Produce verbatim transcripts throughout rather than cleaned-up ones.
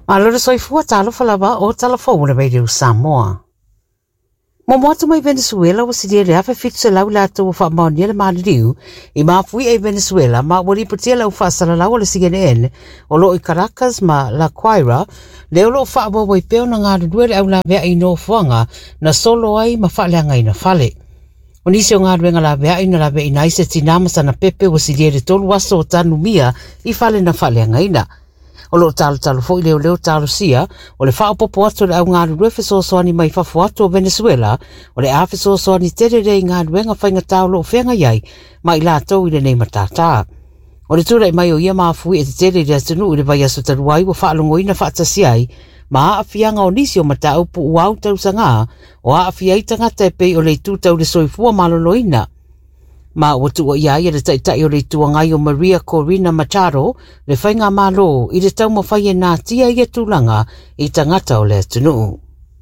Alora soifua talo falava o telefone radio Samoa. Mo moto mai Venezuela was die rafa fitse lau lato fa mania le maliu I mafui e Venezuela ma wori potela fa sala lau le C N N o lo I Caracas ma La Guaira le lo fa bo bo pe na nga duele au la vea I no fuanga na solo ai ma fa le nga ina fale. Onisi o ngā ruenga la vea ina la vea ina ise tinama sana pepe was die de tolu waso o tanu mia I fale na fale nga ina. O lo talo talo fo I leo leo talo sia, o le whao popo atu le au ngā ruefe so soani mai whafu atu o Venezuela, o le awhi so soani tere rei ngā ruenga whainga tau lo whenga iai, mai la tau I le nei matata. O le tura I mai o ia maafui e te tere rea tunu I le vai aso taruai wa whaalongo ina whaatasi ai, ma a whianga o nisi o mata upu uau tau sanga, o a whiai tangata e pei o le tūtau le soifua malolo ina. Ma watu o ia ia le taitai o le tuangai o Maria Corina Machado le whainga malo I le tau mawhai e nā tia ia tūlanga I tangata o le tunu.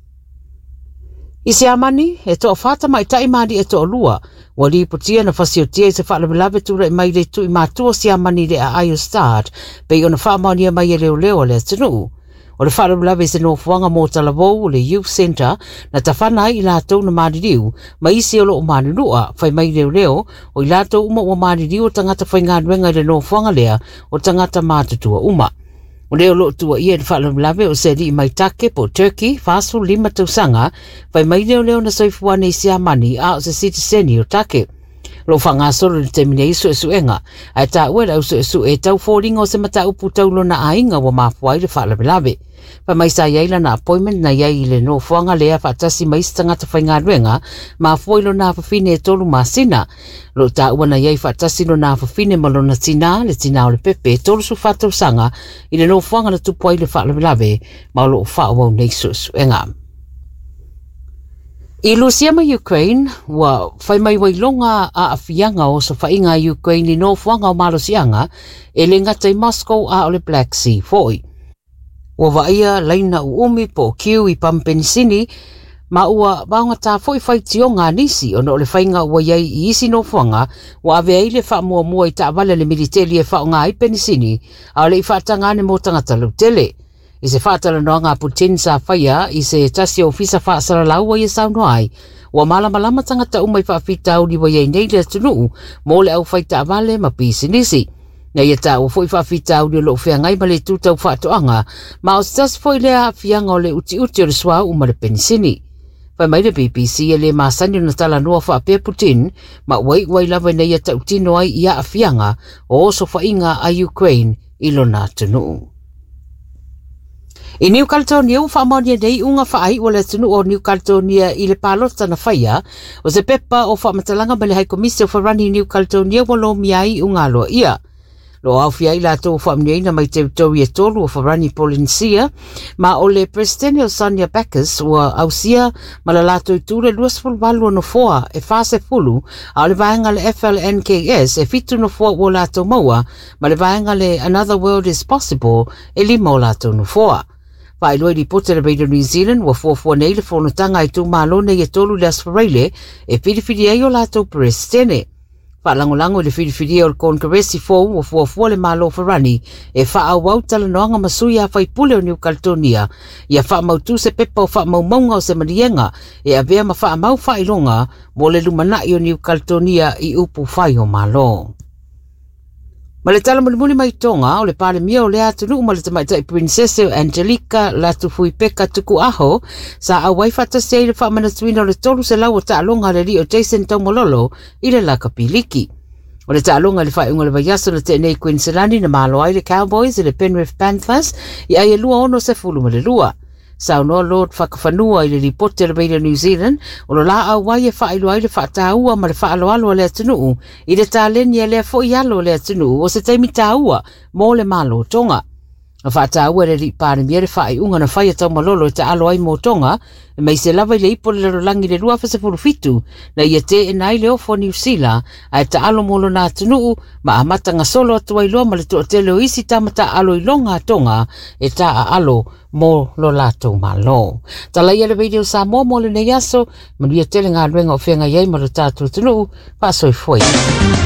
I se amani, e toa whata mai tai mani e toa lua, wa li potia na whasio tia I se whaalawelawe tura I mai le tu I mātua se amani le a aio start, pei o na whaamania mai e leo leo le tunu. O le whaalawelawe se no fuanga mō talavou o le Youth Centre na tawhana I lātou na maririu, ma isi o lo o marirua, whai mai leo leo, o I lātou uma o maririu o tangata whai ngā ruenga le no fuanga lea o tangata mātutua uma. O leo lo tua ia le whaalawelawe o se li mai take po Turkey, whaasu lima tausanga, whai mai leo leo na soifuane I sia mani a o se citizeni o take. Lo whanga soro le temine iso e suenga, ai tā uera uso e su e tau fōringa o se mata upu taulo na ainga wa mafuai le whaalawelawe. Pa mai sa iaila na appointment na iai le no fuanga lea whaatasi mai stangata whai ngā ruenga, mafuai lo na whawhine e tolu masina. Lo tā ua na iai whaatasi lo na whawhine ma lo na tina, le tina o le pepe, tolu su whatau sanga, I le no fuanga na tupuai le whaalawelawe, ma lo o whaawau neiso suenga. I Lucia ma Ukraine, wa whai mai wailonga a awhianga o sa whainga Ukraine I no fuanga o malosianga, e le ngata I Moscow a o le Black Sea foi. Wa waia laina u umi po kiu I Pampenisini, ma ua waunga tā foi whaitio ngā nisi o no le whainga ua iai I isi no fuanga, wa ave ai le wha mua mua I tā wale le militeri e wha o ngā I Penisini, a le I whaatangane mo tangata lautele. I se whaatala noa ngā Putin sa whaia, I se tasi o fisa whaasara laua I sauno ai, wa malama lama tangata umai whaafitau ni wa iei nei le tunu, mo le au whaita wale ma pisi nisi. Na ia tā o fwoi whaafitau ni o lo whea ngai ma le tūtau whaatoanga, ma o se tasi fwoi lea whianga o le uti uti o le swa uma le Penisini. Whai mai le B B C e le maasani o na tala noa whaapea Putin, ma wai wai lawa na ia tautino ai ia a whianga o oso whainga a Ukraine I lo nā tunu. I New Caledonia u whaamania nei unga whaai o le tunu o New Caledonia I le palota na whaia, o se pepa o whamatalanga ma le hai komisi o wharani New Caledonia wa lo miai unga loa ia. Lo au fia I lato o whaamnia ina mai territoria tolu o wharani Polinesia, ma o le presidente o Sonia Bacchus o ausia ma la lato I ture luas fulwalu no foa e fase fulu, a o le vaenga le F L N K S e fitu no foa o lato maua, ma le vaenga le Another World is Possible e lima o lato no foa. Pai loi li pote le Radio New Zealand wa fuafua nei le whanotanga I tu malo nei e tolu le asfareile e whiriwhiri ei o lato presidente. Whalangolango le whiriwhiri o le Congresi fōu wa fuafua le malo wharani e whaawau tala noanga masui a whaipule o New Caledonia i a whaamautu se pepa o whaamaumaunga o se marienga e a vea ma whaamau whailonga mo le lumanai o New Caledonia I upu whai o malo. Ma le tala mulimuli mai tonga o le pale mia o le atunu ma le tamaitai Princesa Angelica la tufui peka tuku aho sa a waifa tasei le whaamanatuina o le tolu se lau o taalonga le li o Jason Taumololo I le lakapiliki. O le taalonga le whaiunga le vaiaso na tenei Queenslandi na malo ai le Cowboys e le Penrith Panthers I ai e lua ono se fulu ma le lua. Sao no Lord whakawhanua I le ripote le Radio New Zealand o lo la au wai e whailo ai le whaataua ma le whaaloalo o le atunuu I le tāleni e lea fo I alo o le atunuu o se taimi tāua mo le malo tonga. A whaataua le li pāre mia le whai unga na whai atau malolo e ta alo ai mo tonga e mai se lava I le ipo le rolangi le rua whasa fitu na ia te e nai le ofo New Zealand a e ta alo molo na atunuu ma a matanga solo atu ai loa ma le toa tele o isi tamata alo I longa tonga e ta a alo mo lo lato malo. Tala ia le video sa mo mo le nei aso, manuia tele ngā ruenga o whenga iei ma lo tātou tunu, pasoi foi.